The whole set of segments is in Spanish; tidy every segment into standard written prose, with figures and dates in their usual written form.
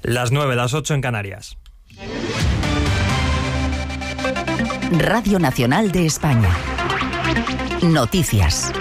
Las 9, las 8 en Canarias. Radio Nacional de España. Noticias.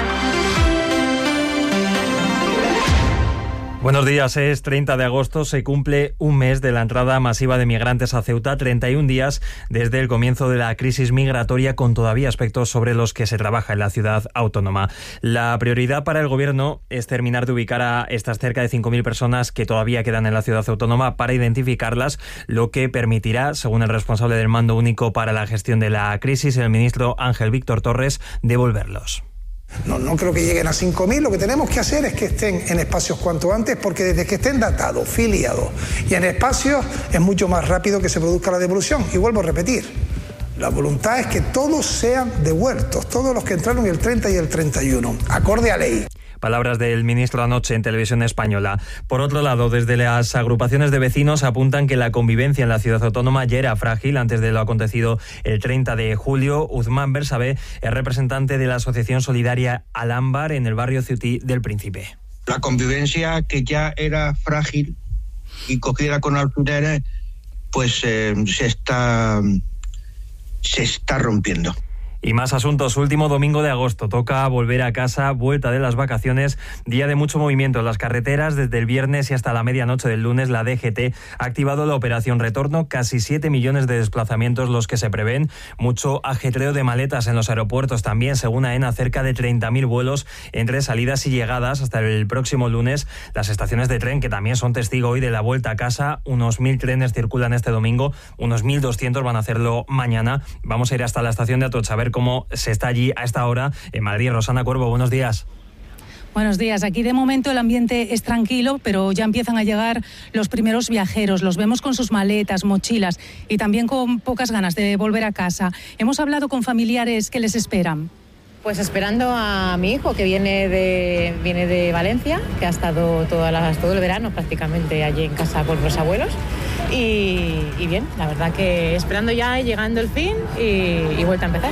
Buenos días, es 30 de agosto, se cumple un mes de la entrada masiva de migrantes a Ceuta, 31 días desde el comienzo de la crisis migratoria, con todavía aspectos sobre los que se trabaja en la ciudad autónoma. La prioridad para el Gobierno es terminar de ubicar a estas cerca de 5.000 personas que todavía quedan en la ciudad autónoma para identificarlas, lo que permitirá, según el responsable del Mando Único para la Gestión de la Crisis, el ministro Ángel Víctor Torres, devolverlos. No creo que lleguen a 5.000, lo que tenemos que hacer es que estén en espacios cuanto antes, porque desde que estén datados, filiados y en espacios es mucho más rápido que se produzca la devolución. Y vuelvo a repetir, la voluntad es que todos sean devueltos, todos los que entraron el 30 y el 31, acorde a ley. Palabras del ministro anoche en Televisión Española. Por otro lado, desde las agrupaciones de vecinos apuntan que la convivencia en la ciudad autónoma ya era frágil antes de lo acontecido el 30 de julio. Uzmán Bersabe es representante de la Asociación Solidaria Alámbar en el barrio ceutí del Príncipe. La convivencia, que ya era frágil y cogida con alfileres, pues se está rompiendo. Y más asuntos. Último domingo de agosto. Toca volver a casa, vuelta de las vacaciones, día de mucho movimiento en las carreteras. Desde el viernes y hasta la medianoche del lunes, la DGT ha activado la operación Retorno. Casi 7 millones de desplazamientos los que se prevén. Mucho ajetreo de maletas en los aeropuertos también. Según AENA, cerca de 30.000 vuelos entre salidas y llegadas hasta el próximo lunes. Las estaciones de tren, que también son testigo hoy de la vuelta a casa. Unos 1.000 trenes circulan este domingo. Unos 1.200 van a hacerlo mañana. Vamos a ir hasta la estación de Atocha a ver cómo se está allí a esta hora en Madrid. Rosana Cuervo, buenos días. Buenos días. Aquí de momento el ambiente es tranquilo, pero ya empiezan a llegar los primeros viajeros. Los vemos con sus maletas, mochilas y también con pocas ganas de volver a casa. Hemos hablado con familiares que les esperan. Pues esperando a mi hijo, que viene de Valencia, que ha estado todo el verano prácticamente allí en casa con los abuelos. Y bien, la verdad que esperando ya, llegando el fin y vuelta a empezar.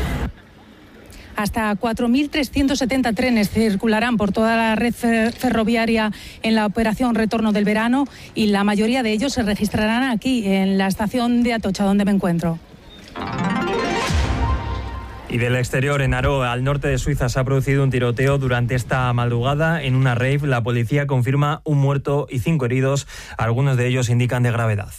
Hasta 4.370 trenes circularán por toda la red ferroviaria en la operación Retorno del verano, y la mayoría de ellos se registrarán aquí, en la estación de Atocha, donde me encuentro. Y del exterior, en Aro, al norte de Suiza, se ha producido un tiroteo durante esta madrugada en una rave. La policía confirma un muerto y 5 heridos. Algunos de ellos indican de gravedad.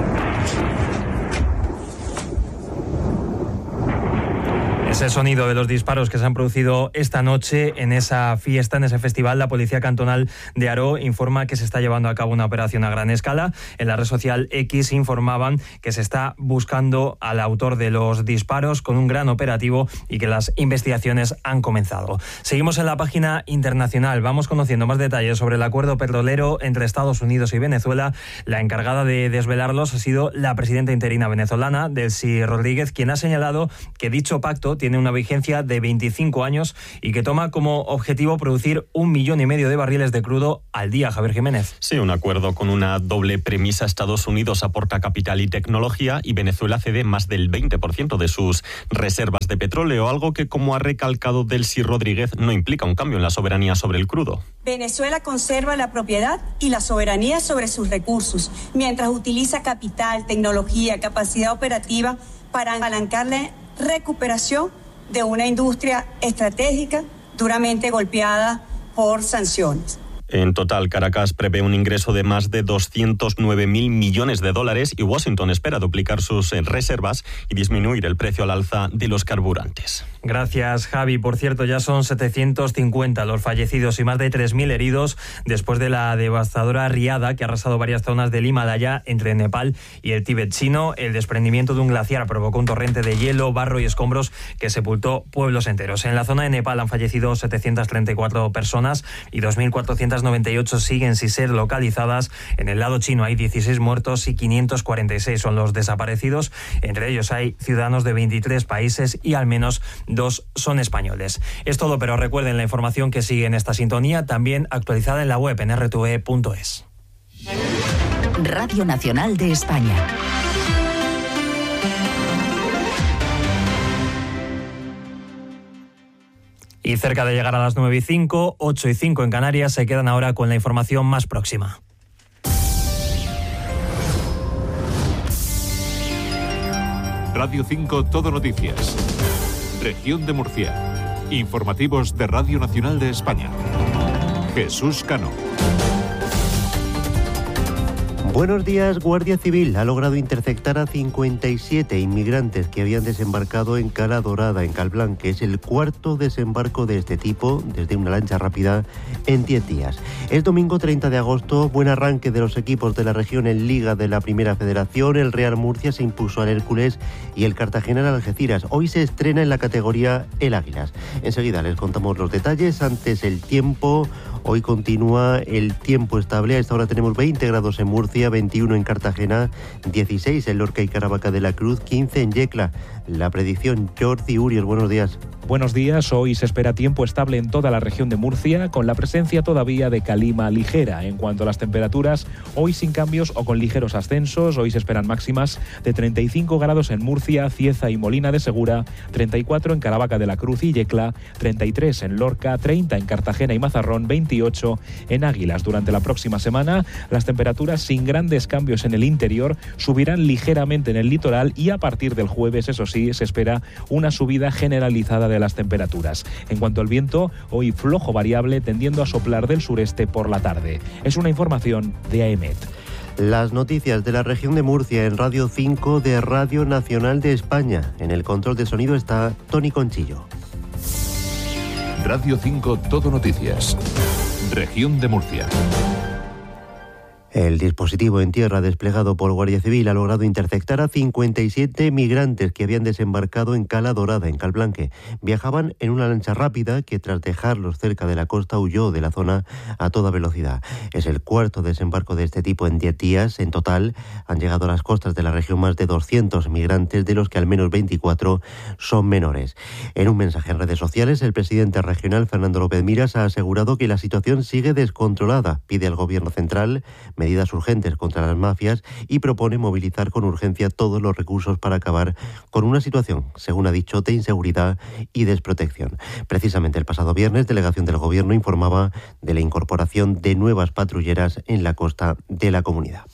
Es el sonido de los disparos que se han producido esta noche en esa fiesta, en ese festival. La Policía Cantonal de Aro informa que se está llevando a cabo una operación a gran escala. En la red social X informaban que se está buscando al autor de los disparos con un gran operativo y que las investigaciones han comenzado. Seguimos en la página internacional. Vamos conociendo más detalles sobre el acuerdo petrolero entre Estados Unidos y Venezuela. La encargada de desvelarlos ha sido la presidenta interina venezolana, Delcy Rodríguez, quien ha señalado que dicho pacto tiene una vigencia de 25 años y que toma como objetivo producir 1,5 millones de barriles de crudo al día. Javier Jiménez. Sí, un acuerdo con una doble premisa. Estados Unidos aporta capital y tecnología y Venezuela cede más del 20% de sus reservas de petróleo, algo que, como ha recalcado Delcy Rodríguez, no implica un cambio en la soberanía sobre el crudo. Venezuela conserva la propiedad y la soberanía sobre sus recursos, mientras utiliza capital, tecnología, capacidad operativa para apalancar la recuperación de una industria estratégica duramente golpeada por sanciones. En total, Caracas prevé un ingreso de más de 209.000 millones de dólares y Washington espera duplicar sus reservas y disminuir el precio al alza de los carburantes. Gracias, Javi. Por cierto, ya son 750 los fallecidos y más de 3.000 heridos después de la devastadora riada que ha arrasado varias zonas del Himalaya entre Nepal y el Tíbet chino. El desprendimiento de un glaciar provocó un torrente de hielo, barro y escombros que sepultó pueblos enteros. En la zona de Nepal han fallecido 734 personas y 2.498 siguen sin ser localizadas. En el lado chino hay 16 muertos y 546 son los desaparecidos. Entre ellos hay ciudadanos de 23 países y al menos 2 son españoles. Es todo, pero recuerden la información que sigue en esta sintonía, también actualizada en la web en rtve.es. Radio Nacional de España. Y cerca de llegar a las 9:05, 8:05 en Canarias, se quedan ahora con la información más próxima. Radio 5 Todo Noticias. Región de Murcia. Informativos de Radio Nacional de España. Jesús Cano. Buenos días. Guardia Civil ha logrado interceptar a 57 inmigrantes que habían desembarcado en Cala Dorada, en Calblanque. Es el cuarto desembarco de este tipo desde una lancha rápida en 10 días. Es domingo 30 de agosto, buen arranque de los equipos de la región en Liga de la Primera Federación. El Real Murcia se impuso al Hércules y el Cartagena al Algeciras. Hoy se estrena en la categoría el Águilas. Enseguida les contamos los detalles. Antes el tiempo. Hoy continúa el tiempo estable. A esta hora tenemos 20 grados en Murcia, 21 en Cartagena, 16 en Lorca y Caravaca de la Cruz, 15 en Yecla. La predicción, Jordi Uriel, buenos días. Buenos días. Hoy se espera tiempo estable en toda la región de Murcia, con la presencia todavía de calima ligera. En cuanto a las temperaturas, hoy sin cambios o con ligeros ascensos. Hoy se esperan máximas de 35 grados en Murcia, Cieza y Molina de Segura, 34 en Caravaca de la Cruz y Yecla, 33 en Lorca, 30 en Cartagena y Mazarrón, 28 en Águilas. Durante la próxima semana, las temperaturas sin grandes cambios en el interior subirán ligeramente en el litoral y a partir del jueves, eso sí, se espera una subida generalizada de las temperaturas. En cuanto al viento, hoy flojo variable tendiendo a soplar del sureste por la tarde. Es una información de AEMET. Las noticias de la región de Murcia en Radio 5 de Radio Nacional de España. En el control de sonido está Tony Conchillo. Radio 5 Todo Noticias. Región de Murcia. El dispositivo en tierra desplegado por Guardia Civil ha logrado interceptar a 57 migrantes que habían desembarcado en Cala Dorada, en Calblanque. Viajaban en una lancha rápida que, tras dejarlos cerca de la costa, huyó de la zona a toda velocidad. Es el cuarto desembarco de este tipo en 10 días. En total, han llegado a las costas de la región más de 200 migrantes, de los que al menos 24 son menores. En un mensaje en redes sociales, el presidente regional, Fernando López Miras, ha asegurado que la situación sigue descontrolada. Pide al Gobierno central medidas urgentes contra las mafias y propone movilizar con urgencia todos los recursos para acabar con una situación, según ha dicho, de inseguridad y desprotección. Precisamente el pasado viernes, delegación del Gobierno informaba de la incorporación de nuevas patrulleras en la costa de la comunidad.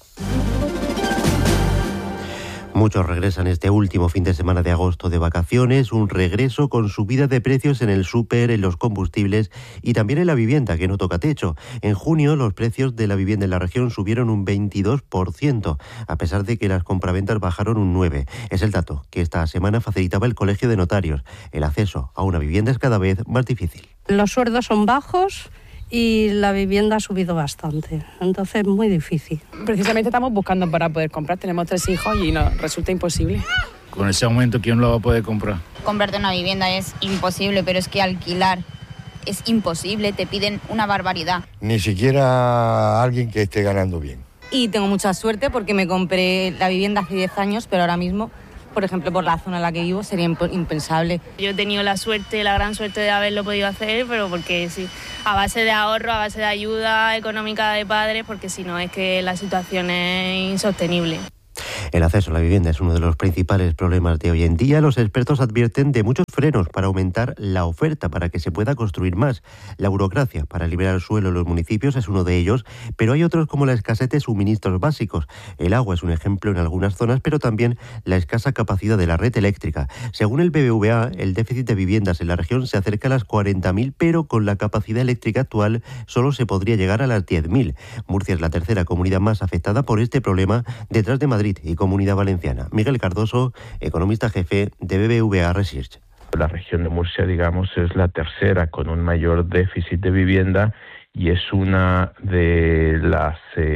Muchos regresan este último fin de semana de agosto de vacaciones, un regreso con subida de precios en el súper, en los combustibles y también en la vivienda, que no toca techo. En junio los precios de la vivienda en la región subieron un 22%, a pesar de que las compraventas bajaron un 9%. Es el dato que esta semana facilitaba el Colegio de Notarios. El acceso a una vivienda es cada vez más difícil. Los sueldos son bajos y la vivienda ha subido bastante, entonces muy difícil. Precisamente estamos buscando para poder comprar, tenemos 3 hijos y nos resulta imposible. Con ese aumento, ¿quién lo va a poder comprar? Comprarte una vivienda es imposible, pero es que alquilar es imposible, te piden una barbaridad. Ni siquiera alguien que esté ganando bien. Y tengo mucha suerte porque me compré la vivienda hace 10 años, pero ahora mismo, por ejemplo, por la zona en la que vivo, sería impensable. Yo he tenido la gran suerte de haberlo podido hacer, pero porque sí, a base de ahorro, a base de ayuda económica de padres, porque si no es que la situación es insostenible. El acceso a la vivienda es uno de los principales problemas de hoy en día. Los expertos advierten de muchos frenos para aumentar la oferta, para que se pueda construir más. La burocracia para liberar suelo en los municipios es uno de ellos, pero hay otros como la escasez de suministros básicos. El agua es un ejemplo en algunas zonas, pero también la escasa capacidad de la red eléctrica. Según el BBVA, el déficit de viviendas en la región se acerca a las 40.000, pero con la capacidad eléctrica actual solo se podría llegar a las 10.000. Murcia es la tercera comunidad más afectada por este problema, detrás de Madrid y Comunidad Valenciana. Miguel Cardoso, economista jefe de BBVA Research. La región de Murcia, digamos, es la tercera con un mayor déficit de vivienda y es una de las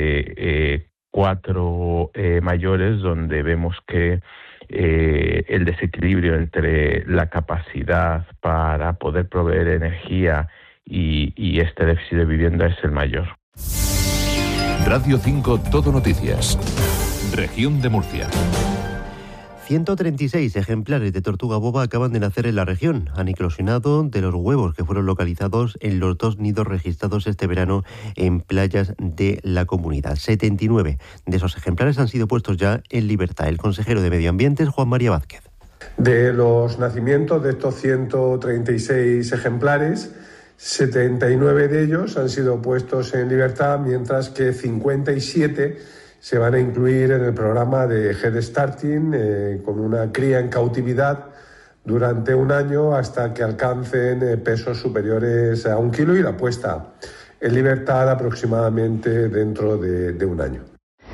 4 mayores donde vemos que el desequilibrio entre la capacidad para poder proveer energía y este déficit de vivienda es el mayor. Radio 5 Todo Noticias. Región de Murcia. 136 ejemplares de tortuga boba acaban de nacer en la región. Han eclosionado de los huevos que fueron localizados en los 2 nidos registrados este verano en playas de la comunidad. 79 de esos ejemplares han sido puestos ya en libertad. El consejero de Medio Ambiente es Juan María Vázquez. De los nacimientos de estos 136 ejemplares, 79 de ellos han sido puestos en libertad, mientras que 57 se van a incluir en el programa de Head Starting con una cría en cautividad durante un año hasta que alcancen pesos superiores a 1 kilo y la puesta en libertad aproximadamente dentro de un año.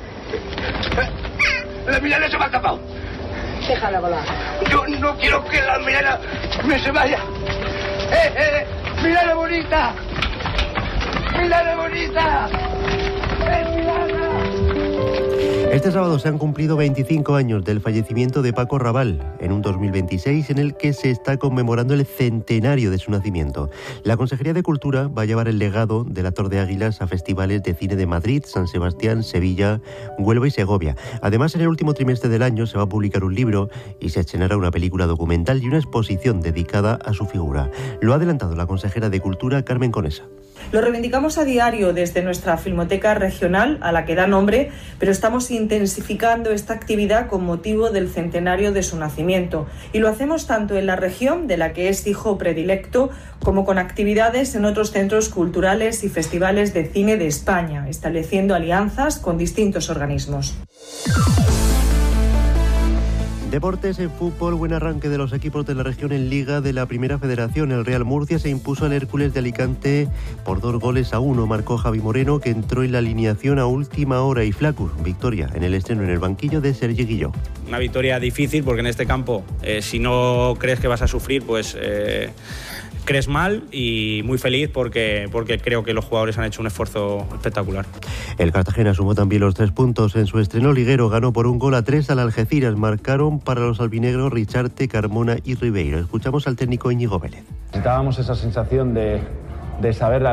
La Milana se me ha escapado. Déjala volar. Yo no quiero que la Milana me se vaya. ¡Milana bonita! ¡Milana bonita! Milana! Este sábado se han cumplido 25 años del fallecimiento de Paco Raval, en un 2026 en el que se está conmemorando el centenario de su nacimiento. La Consejería de Cultura va a llevar el legado del actor de Águilas a festivales de cine de Madrid, San Sebastián, Sevilla, Huelva y Segovia. Además, en el último trimestre del año se va a publicar un libro y se estrenará una película documental y una exposición dedicada a su figura. Lo ha adelantado la consejera de Cultura, Carmen Conesa. Lo reivindicamos a diario desde nuestra Filmoteca Regional, a la que da nombre, pero estamos intensificando esta actividad con motivo del centenario de su nacimiento. Y lo hacemos tanto en la región, de la que es hijo predilecto, como con actividades en otros centros culturales y festivales de cine de España, estableciendo alianzas con distintos organismos. Deportes en fútbol, buen arranque de los equipos de la región en Liga de la Primera Federación. El Real Murcia se impuso al Hércules de Alicante por 2-1. Marcó Javi Moreno, que entró en la alineación a última hora, y Flaccus, victoria en el estreno en el banquillo de Sergi Guilló. Una victoria difícil porque en este campo, si no crees que vas a sufrir, pues crees mal, y muy feliz porque creo que los jugadores han hecho un esfuerzo espectacular. El Cartagena sumó también los 3 puntos en su estreno liguero. Ganó por 1-3 al Algeciras. Marcaron para los albinegros Richarte, Carmona y Ribeiro. Escuchamos al técnico Íñigo Vélez. Necesitábamos esa sensación de saber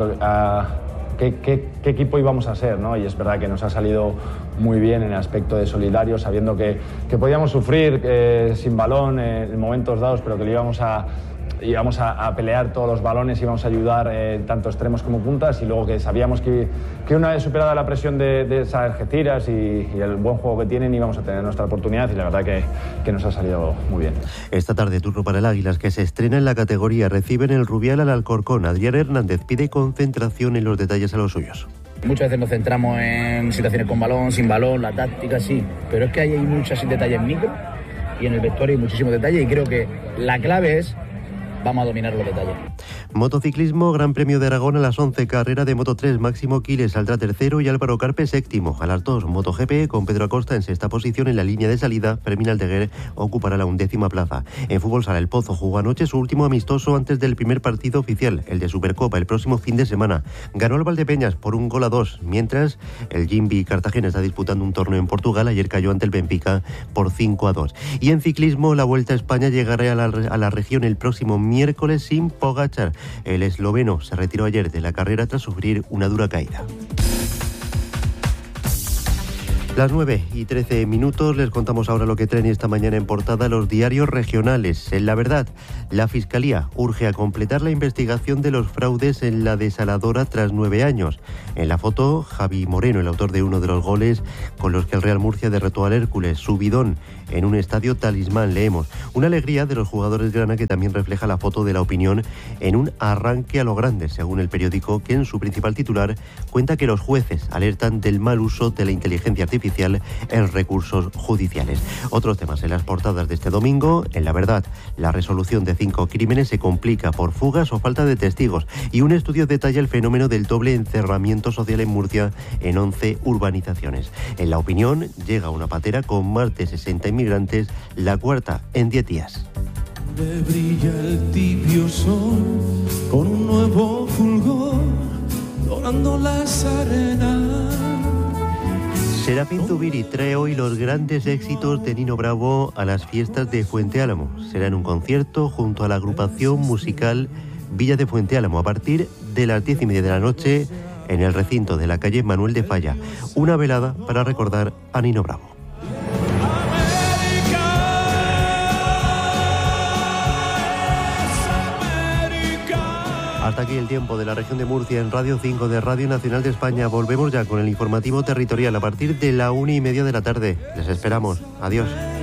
qué equipo íbamos a ser, ¿no? Y es verdad que nos ha salido muy bien en el aspecto de solidario, sabiendo que podíamos sufrir sin balón en momentos dados, pero que lo íbamos a pelear todos los balones, íbamos a ayudar tanto extremos como puntas, y luego que sabíamos que una vez superada la presión de esas Algeciras y el buen juego que tienen, íbamos a tener nuestra oportunidad, y la verdad que nos ha salido muy bien. Esta tarde turno para el Águilas, que se estrena en la categoría. Reciben el Rubial al Alcorcón. Adrián Hernández pide concentración en los detalles a los suyos. Muchas veces nos centramos en situaciones con balón, sin balón, la táctica, sí, pero es que hay muchos detalles micro, y en el vestuario hay muchísimos detalles, y creo que la clave es: vamos a dominar los detalles. Motociclismo, Gran Premio de Aragón a las 11, carrera de Moto3, Máximo Quiles saldrá tercero y Álvaro Carpe séptimo. A las 2, MotoGP con Pedro Acosta en sexta posición en la línea de salida. Fermín Aldeguer ocupará la 11ª plaza. En fútbol sala, El Pozo jugó anoche su último amistoso antes del primer partido oficial, el de Supercopa, el próximo fin de semana. Ganó el Valdepeñas por 1-2, mientras el Jimby Cartagena está disputando un torneo en Portugal. Ayer cayó ante el Benfica por 5-2. Y en ciclismo, la Vuelta a España llegará a la región el próximo miércoles sin Pogačar. El esloveno se retiró ayer de la carrera tras sufrir una dura caída. Las 9:13, les contamos ahora lo que traen esta mañana en portada los diarios regionales. En La Verdad, la Fiscalía urge a completar la investigación de los fraudes en la desaladora tras 9 años. En la foto, Javi Moreno, el autor de uno de los goles con los que el Real Murcia derrotó al Hércules. Subidón en un estadio talismán, leemos. Una alegría de los jugadores grana, que también refleja la foto de La Opinión en un arranque a lo grande, según el periódico, que en su principal titular cuenta que los jueces alertan del mal uso de la inteligencia artificial en recursos judiciales. Otros temas en las portadas de este domingo. En La Verdad, la resolución de 5 crímenes se complica por fugas o falta de testigos, y un estudio detalla el fenómeno del doble encerramiento social en Murcia en 11 urbanizaciones. En La Opinión, llega una patera con más de 60 inmigrantes, la cuarta en 10 días. Brilla el tibio sol con un nuevo fulgor, dorando las arenas. Serafín Zubiri trae hoy los grandes éxitos de Nino Bravo a las fiestas de Fuente Álamo. Será en un concierto junto a la agrupación musical Villa de Fuente Álamo a partir de las 10:30 de la noche en el recinto de la calle Manuel de Falla. Una velada para recordar a Nino Bravo. Hasta aquí el tiempo de la región de Murcia en Radio 5 de Radio Nacional de España. Volvemos ya con el informativo territorial a partir de la 1:30 de la tarde. Les esperamos. Adiós.